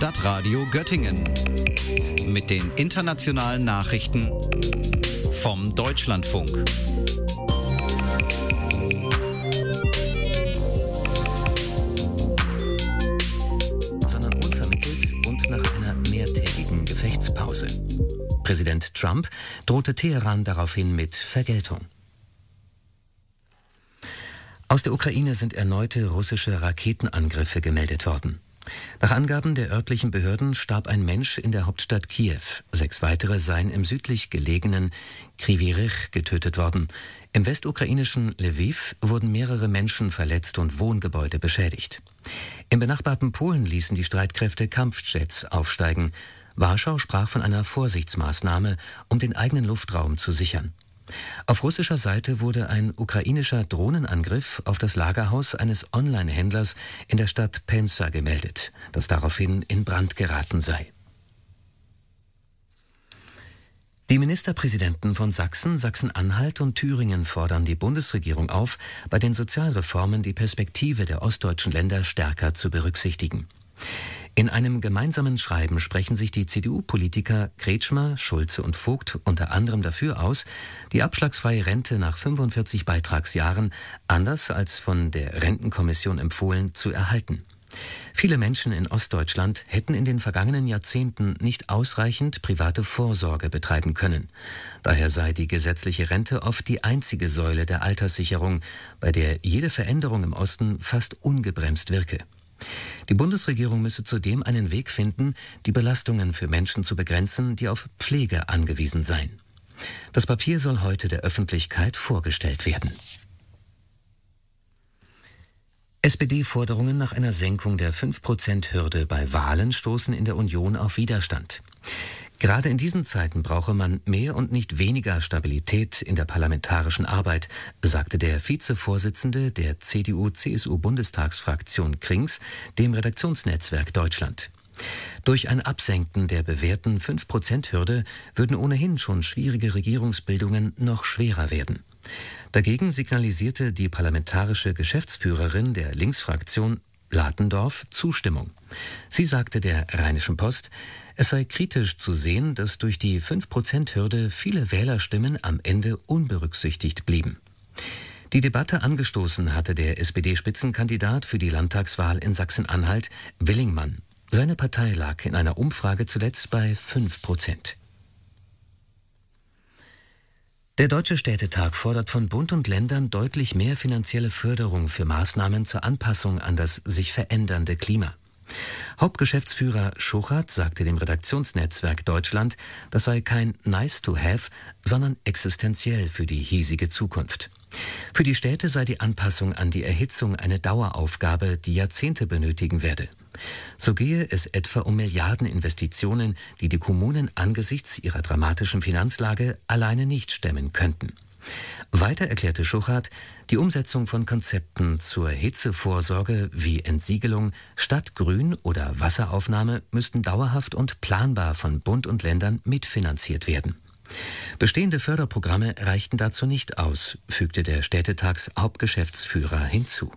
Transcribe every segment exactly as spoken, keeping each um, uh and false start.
Stadtradio Göttingen mit den internationalen Nachrichten vom Deutschlandfunk. Sondern unvermittelt und nach einer mehrtägigen Gefechtspause. Präsident Trump drohte Teheran daraufhin mit Vergeltung. Aus der Ukraine sind erneute russische Raketenangriffe gemeldet worden. Nach Angaben der örtlichen Behörden starb ein Mensch in der Hauptstadt Kiew. Sechs weitere seien im südlich gelegenen Kryvyi Rih getötet worden. Im westukrainischen Lwiw wurden mehrere Menschen verletzt und Wohngebäude beschädigt. Im benachbarten Polen ließen die Streitkräfte Kampfjets aufsteigen. Warschau sprach von einer Vorsichtsmaßnahme, um den eigenen Luftraum zu sichern. Auf russischer Seite wurde ein ukrainischer Drohnenangriff auf das Lagerhaus eines Online-Händlers in der Stadt Penza gemeldet, das daraufhin in Brand geraten sei. Die Ministerpräsidenten von Sachsen, Sachsen-Anhalt und Thüringen fordern die Bundesregierung auf, bei den Sozialreformen die Perspektive der ostdeutschen Länder stärker zu berücksichtigen. In einem gemeinsamen Schreiben sprechen sich die C D U-Politiker Kretschmer, Schulze und Vogt unter anderem dafür aus, die abschlagsfreie Rente nach fünfundvierzig Beitragsjahren, anders als von der Rentenkommission empfohlen, zu erhalten. Viele Menschen in Ostdeutschland hätten in den vergangenen Jahrzehnten nicht ausreichend private Vorsorge betreiben können. Daher sei die gesetzliche Rente oft die einzige Säule der Alterssicherung, bei der jede Veränderung im Osten fast ungebremst wirke. Die Bundesregierung müsse zudem einen Weg finden, die Belastungen für Menschen zu begrenzen, die auf Pflege angewiesen seien. Das Papier soll heute der Öffentlichkeit vorgestellt werden. S P D-Forderungen nach einer Senkung der fünf Prozent Hürde bei Wahlen stoßen in der Union auf Widerstand. Gerade in diesen Zeiten brauche man mehr und nicht weniger Stabilität in der parlamentarischen Arbeit, sagte der Vizevorsitzende der C D U C S U-Bundestagsfraktion Krings dem Redaktionsnetzwerk Deutschland. Durch ein Absenken der bewährten fünf Prozent Hürde würden ohnehin schon schwierige Regierungsbildungen noch schwerer werden. Dagegen signalisierte die parlamentarische Geschäftsführerin der Linksfraktion Latendorf Zustimmung. Sie sagte der Rheinischen Post, es sei kritisch zu sehen, dass durch die fünf Prozent Hürde viele Wählerstimmen am Ende unberücksichtigt blieben. Die Debatte angestoßen hatte der S P D-Spitzenkandidat für die Landtagswahl in Sachsen-Anhalt, Willingmann. Seine Partei lag in einer Umfrage zuletzt bei fünf Prozent. Der Deutsche Städtetag fordert von Bund und Ländern deutlich mehr finanzielle Förderung für Maßnahmen zur Anpassung an das sich verändernde Klima. Hauptgeschäftsführer Schuchert sagte dem Redaktionsnetzwerk Deutschland, das sei kein Nice-to-have, sondern existenziell für die hiesige Zukunft. Für die Städte sei die Anpassung an die Erhitzung eine Daueraufgabe, die Jahrzehnte benötigen werde. So gehe es etwa um Milliardeninvestitionen, die die Kommunen angesichts ihrer dramatischen Finanzlage alleine nicht stemmen könnten. Weiter erklärte Schuchert, die Umsetzung von Konzepten zur Hitzevorsorge wie Entsiegelung, Stadtgrün oder Wasseraufnahme müssten dauerhaft und planbar von Bund und Ländern mitfinanziert werden. Bestehende Förderprogramme reichten dazu nicht aus, fügte der Städtetags-Hauptgeschäftsführer hinzu.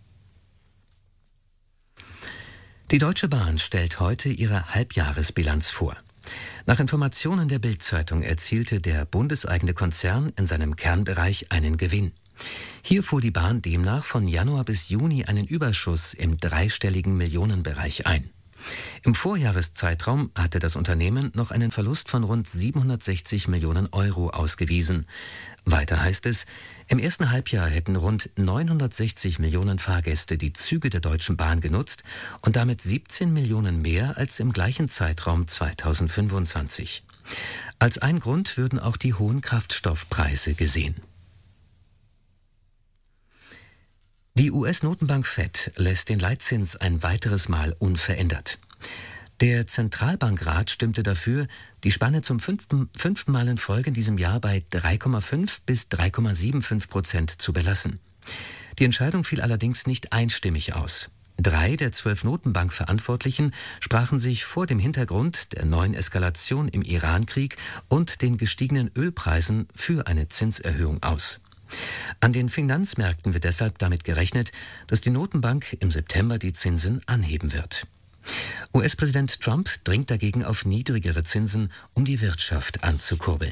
Die Deutsche Bahn stellt heute ihre Halbjahresbilanz vor. Nach Informationen der Bild-Zeitung erzielte der bundeseigene Konzern in seinem Kernbereich einen Gewinn. Hier fuhr die Bahn demnach von Januar bis Juni einen Überschuss im dreistelligen Millionenbereich ein. Im Vorjahreszeitraum hatte das Unternehmen noch einen Verlust von rund siebenhundertsechzig Millionen Euro ausgewiesen. Weiter heißt es, im ersten Halbjahr hätten rund neunhundertsechzig Millionen Fahrgäste die Züge der Deutschen Bahn genutzt und damit siebzehn Millionen mehr als im gleichen Zeitraum zweitausendfünfundzwanzig. Als ein Grund würden auch die hohen Kraftstoffpreise gesehen. Die U S-Notenbank Fed lässt den Leitzins ein weiteres Mal unverändert. Der Zentralbankrat stimmte dafür, die Spanne zum fünften, fünften Mal in Folge in diesem Jahr bei drei Komma fünf bis drei Komma fünfundsiebzig Prozent zu belassen. Die Entscheidung fiel allerdings nicht einstimmig aus. Drei der zwölf Notenbankverantwortlichen sprachen sich vor dem Hintergrund der neuen Eskalation im Iran-Krieg und den gestiegenen Ölpreisen für eine Zinserhöhung aus. An den Finanzmärkten wird deshalb damit gerechnet, dass die Notenbank im September die Zinsen anheben wird. U S-Präsident Trump dringt dagegen auf niedrigere Zinsen, um die Wirtschaft anzukurbeln.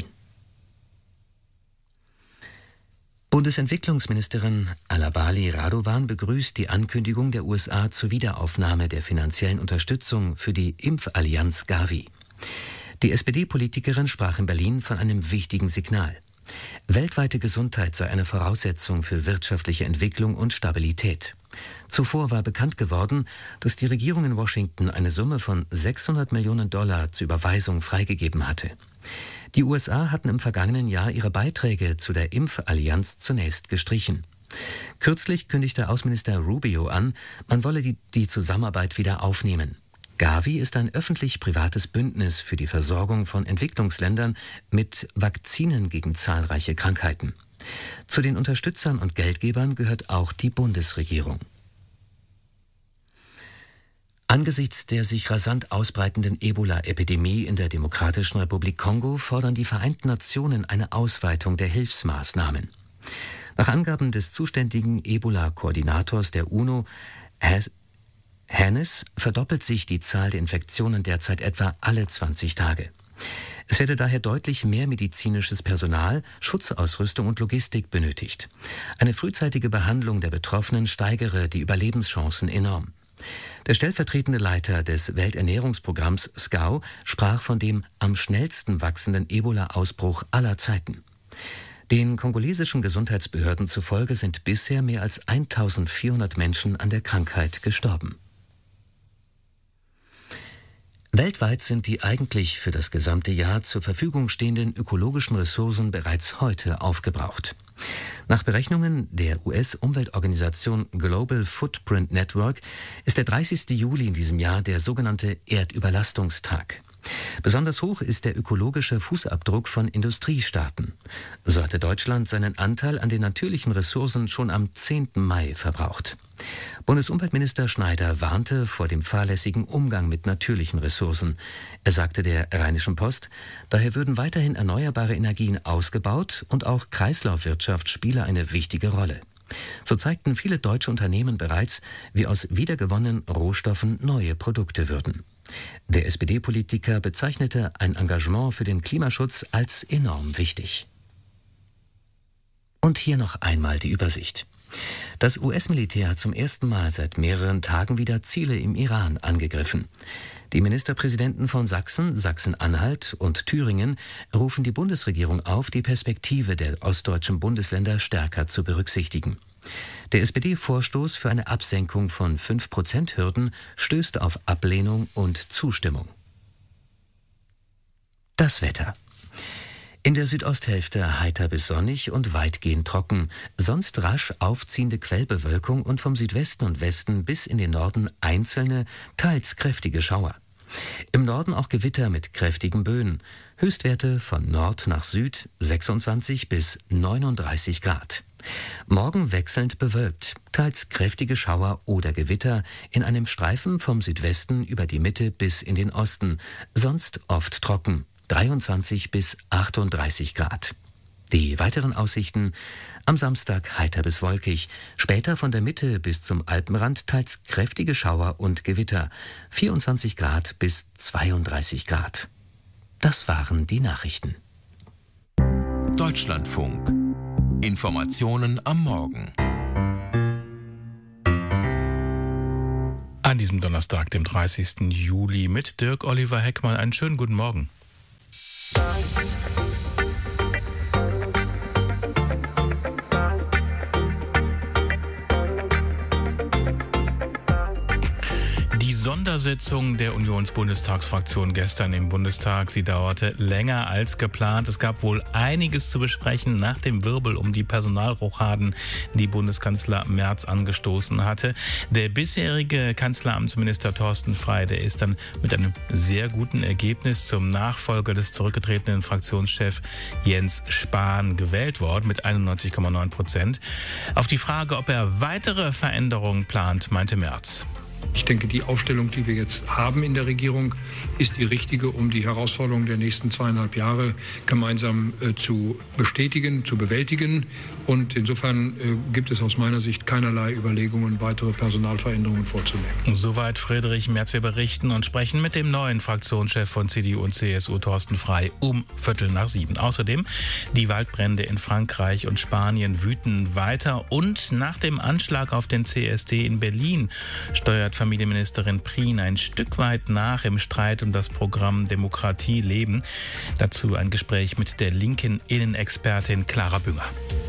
Bundesentwicklungsministerin Alabali Radovan begrüßt die Ankündigung der U S A zur Wiederaufnahme der finanziellen Unterstützung für die Impfallianz Gavi. Die S P D-Politikerin sprach in Berlin von einem wichtigen Signal. Weltweite Gesundheit sei eine Voraussetzung für wirtschaftliche Entwicklung und Stabilität. Zuvor war bekannt geworden, dass die Regierung in Washington eine Summe von sechshundert Millionen Dollar zur Überweisung freigegeben hatte. Die U S A hatten im vergangenen Jahr ihre Beiträge zu der Impfallianz zunächst gestrichen. Kürzlich kündigte Außenminister Rubio an, man wolle die, die Zusammenarbeit wieder aufnehmen. Gavi ist ein öffentlich-privates Bündnis für die Versorgung von Entwicklungsländern mit Vakzinen gegen zahlreiche Krankheiten. Zu den Unterstützern und Geldgebern gehört auch die Bundesregierung. Angesichts der sich rasant ausbreitenden Ebola-Epidemie in der Demokratischen Republik Kongo fordern die Vereinten Nationen eine Ausweitung der Hilfsmaßnahmen. Nach Angaben des zuständigen Ebola-Koordinators der UNO, Hannes, verdoppelt sich die Zahl der Infektionen derzeit etwa alle zwanzig Tage. Es werde daher deutlich mehr medizinisches Personal, Schutzausrüstung und Logistik benötigt. Eine frühzeitige Behandlung der Betroffenen steigere die Überlebenschancen enorm. Der stellvertretende Leiter des Welternährungsprogramms S C A O sprach von dem am schnellsten wachsenden Ebola-Ausbruch aller Zeiten. Den kongolesischen Gesundheitsbehörden zufolge sind bisher mehr als eintausendvierhundert Menschen an der Krankheit gestorben. Weltweit sind die eigentlich für das gesamte Jahr zur Verfügung stehenden ökologischen Ressourcen bereits heute aufgebraucht. Nach Berechnungen der U S-Umweltorganisation Global Footprint Network ist der dreißigste Juli in diesem Jahr der sogenannte Erdüberlastungstag. Besonders hoch ist der ökologische Fußabdruck von Industriestaaten. So hatte Deutschland seinen Anteil an den natürlichen Ressourcen schon am zehnten Mai verbraucht. Bundesumweltminister Schneider warnte vor dem fahrlässigen Umgang mit natürlichen Ressourcen. Er sagte der Rheinischen Post, daher würden weiterhin erneuerbare Energien ausgebaut und auch Kreislaufwirtschaft spiele eine wichtige Rolle. So zeigten viele deutsche Unternehmen bereits, wie aus wiedergewonnenen Rohstoffen neue Produkte würden. Der S P D-Politiker bezeichnete ein Engagement für den Klimaschutz als enorm wichtig. Und hier noch einmal die Übersicht. Das U S-Militär hat zum ersten Mal seit mehreren Tagen wieder Ziele im Iran angegriffen. Die Ministerpräsidenten von Sachsen, Sachsen-Anhalt und Thüringen rufen die Bundesregierung auf, die Perspektive der ostdeutschen Bundesländer stärker zu berücksichtigen. Der S P D-Vorstoß für eine Absenkung von fünf Prozent Hürden stößt auf Ablehnung und Zustimmung. Das Wetter. In der Südosthälfte heiter bis sonnig und weitgehend trocken, sonst rasch aufziehende Quellbewölkung und vom Südwesten und Westen bis in den Norden einzelne, teils kräftige Schauer. Im Norden auch Gewitter mit kräftigen Böen. Höchstwerte von Nord nach Süd sechsundzwanzig bis neununddreißig Grad. Morgen wechselnd bewölkt, teils kräftige Schauer oder Gewitter in einem Streifen vom Südwesten über die Mitte bis in den Osten, sonst oft trocken, dreiundzwanzig bis achtunddreißig Grad. Die weiteren Aussichten: am Samstag heiter bis wolkig, später von der Mitte bis zum Alpenrand teils kräftige Schauer und Gewitter, vierundzwanzig Grad bis zweiunddreißig Grad. Das waren die Nachrichten. Deutschlandfunk. Informationen am Morgen. An diesem Donnerstag, dem dreißigsten Juli, mit Dirk Oliver Heckmann. Einen schönen guten Morgen. Die Sondersitzung der Unionsbundestagsfraktion gestern im Bundestag, sie dauerte länger als geplant. Es gab wohl einiges zu besprechen nach dem Wirbel um die Personalrochaden, die Bundeskanzler Merz angestoßen hatte. Der bisherige Kanzleramtsminister Thorsten Frey, der ist dann mit einem sehr guten Ergebnis zum Nachfolger des zurückgetretenen Fraktionschefs Jens Spahn gewählt worden mit einundneunzig Komma neun Prozent. Auf die Frage, ob er weitere Veränderungen plant, meinte Merz: Ich denke, die Aufstellung, die wir jetzt haben in der Regierung, ist die richtige, um die Herausforderungen der nächsten zweieinhalb Jahre gemeinsam äh, zu bestätigen, zu bewältigen. Und insofern äh, gibt es aus meiner Sicht keinerlei Überlegungen, weitere Personalveränderungen vorzunehmen. Soweit Friedrich Merz. Wir berichten und sprechen mit dem neuen Fraktionschef von C D U und C S U, Thorsten Frey, um Viertel nach sieben. Außerdem die Waldbrände in Frankreich und Spanien wüten weiter. Und nach dem Anschlag auf den C S D in Berlin steuert Familienministerin Prien ein Stück weit nach im Streit um das Programm Demokratie leben. Dazu ein Gespräch mit der linken Innenexpertin Clara Bünger.